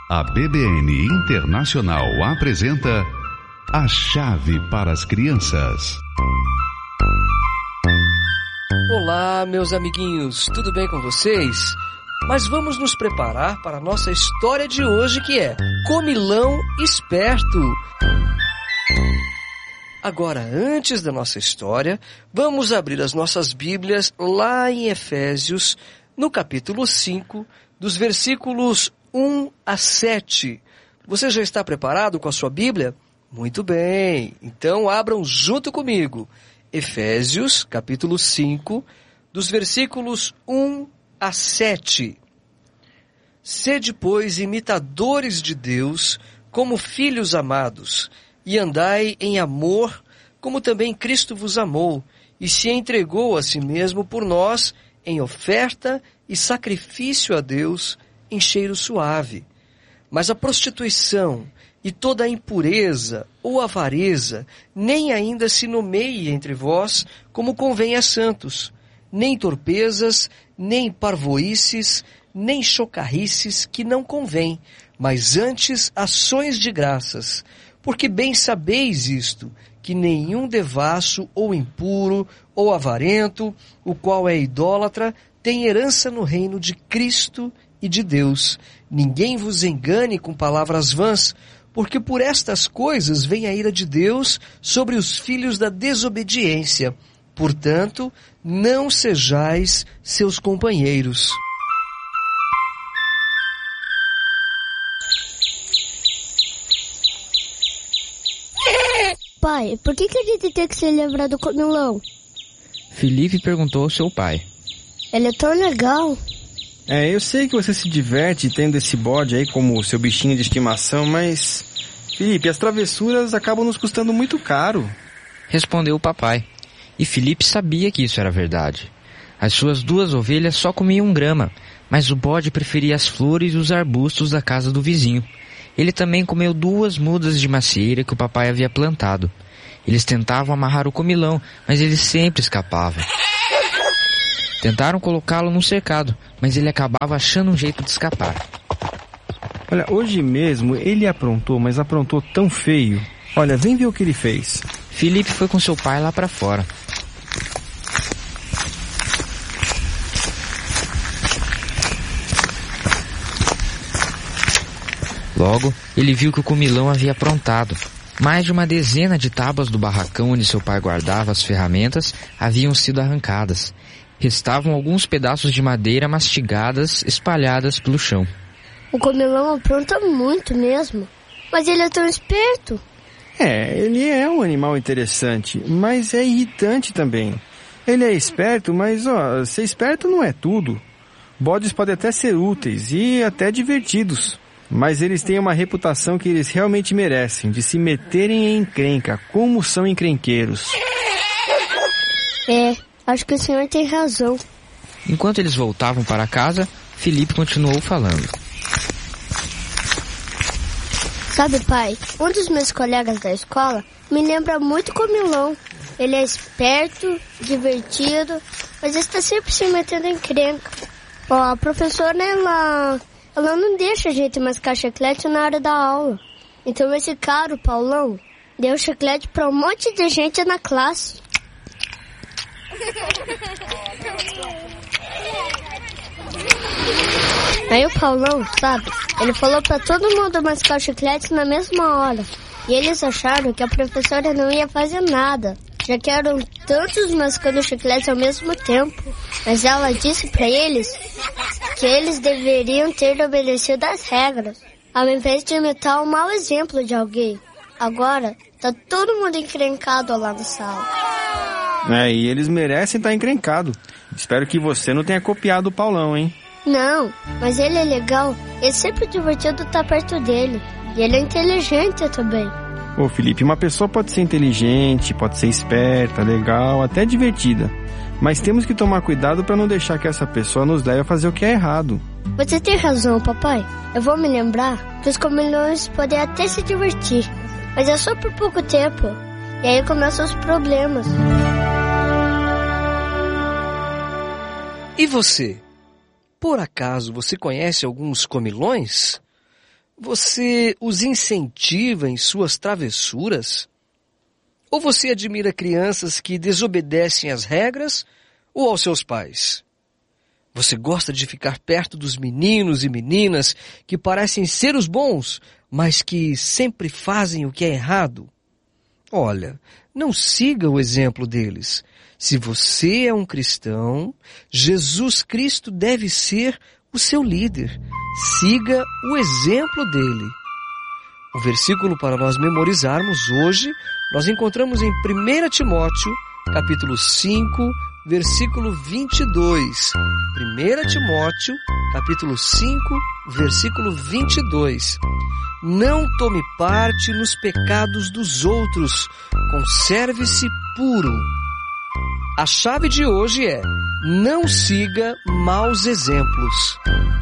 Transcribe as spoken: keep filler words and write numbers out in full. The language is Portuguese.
A B B N Internacional apresenta A Chave para as Crianças. Olá, meus amiguinhos, tudo bem com vocês? Mas vamos nos preparar para a nossa história de hoje, que é Comilão Esperto. Agora, antes da nossa história, vamos abrir as nossas Bíblias lá em Efésios, no capítulo cinco, dos versículos um a sete. Você já está preparado com a sua Bíblia? Muito bem, então abram junto comigo. Efésios, capítulo cinco, dos versículos um a sete. Sede, pois, imitadores de Deus, como filhos amados, e andai em amor, como também Cristo vos amou, e se entregou a si mesmo por nós, em oferta e sacrifício a Deus, em cheiro suave. Mas a prostituição e toda a impureza ou avareza nem ainda se nomeie entre vós como convém a santos, nem torpezas, nem parvoices, nem chocarrices que não convém, mas antes ações de graças, porque bem sabeis isto, que nenhum devasso ou impuro ou avarento, o qual é idólatra, tem herança no reino de Cristo e de Deus. Ninguém vos engane com palavras vãs, porque por estas coisas vem a ira de Deus sobre os filhos da desobediência. Portanto, não sejais seus companheiros. Pai, por que, que a gente tem que se lembrar do comilão? Felipe perguntou ao seu pai. Ele é tão legal. É, eu sei que você se diverte tendo esse bode aí como seu bichinho de estimação, mas... Felipe, as travessuras acabam nos custando muito caro. Respondeu o papai. E Felipe sabia que isso era verdade. As suas duas ovelhas só comiam grama, mas o bode preferia as flores e os arbustos da casa do vizinho. Ele também comeu duas mudas de macieira que o papai havia plantado. Eles tentavam amarrar o comilão, mas ele sempre escapava. Tentaram colocá-lo num cercado, mas ele acabava achando um jeito de escapar. Olha, hoje mesmo ele aprontou, mas aprontou tão feio. Olha, vem ver o que ele fez. Felipe foi com seu pai lá para fora. Logo, ele viu que o comilão havia aprontado. Mais de uma dezena de tábuas do barracão onde seu pai guardava as ferramentas haviam sido arrancadas. Restavam alguns pedaços de madeira mastigadas espalhadas pelo chão. O comilão apronta muito mesmo, mas ele é tão esperto. É, ele é um animal interessante, mas é irritante também. Ele é esperto, mas ó, ser esperto não é tudo. Bodes podem até ser úteis e até divertidos, mas eles têm uma reputação que eles realmente merecem, de se meterem em encrenca, como são encrenqueiros. É, acho que o senhor tem razão. Enquanto eles voltavam para casa, Felipe continuou falando. Sabe, pai, um dos meus colegas da escola me lembra muito comilão. Ele é esperto, divertido, mas está sempre se metendo em encrenca. Ó, a professora, ela, ela não deixa a gente mascar chiclete na hora da aula. Então esse cara, o Paulão, deu chiclete para um monte de gente na classe. Aí o Paulão, sabe, ele falou pra todo mundo mascar chiclete na mesma hora. E eles acharam que a professora não ia fazer nada, já que eram tantos mascando chiclete ao mesmo tempo. Mas ela disse pra eles que eles deveriam ter obedecido às regras, ao invés de imitar o mau exemplo de alguém. Agora, tá todo mundo encrencado lá na sala. É, e eles merecem estar encrencado. Espero que você não tenha copiado o Paulão, hein? Não, mas ele é legal. É sempre divertido estar perto dele. E ele é inteligente também. Ô Felipe, uma pessoa pode ser inteligente, pode ser esperta, legal, até divertida. Mas temos que tomar cuidado para não deixar que essa pessoa nos leve a fazer o que é errado. Você tem razão, papai. Eu vou me lembrar que os comilões podem até se divertir, mas é só por pouco tempo. E aí começam os problemas. E você? Por acaso você conhece alguns comilões? Você os incentiva em suas travessuras? Ou você admira crianças que desobedecem às regras ou aos seus pais? Você gosta de ficar perto dos meninos e meninas que parecem ser os bons, mas que sempre fazem o que é errado? Olha, não siga o exemplo deles. Se você é um cristão, Jesus Cristo deve ser o seu líder. Siga o exemplo dele. O versículo para nós memorizarmos hoje, nós encontramos em primeira Timóteo, capítulo cinco, versículo vinte e dois. primeira Timóteo, capítulo cinco, versículo vinte e dois. Não tome parte nos pecados dos outros, conserve-se puro. A chave de hoje é: não siga maus exemplos.